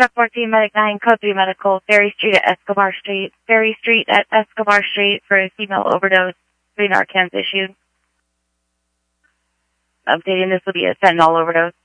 Truck 14, Medic 9, Code 3 Medical, Ferry Street at Escobar Street. Ferry Street at Escobar Street for a female overdose. 3 Narcans issued. Updating, this will be a fentanyl overdose.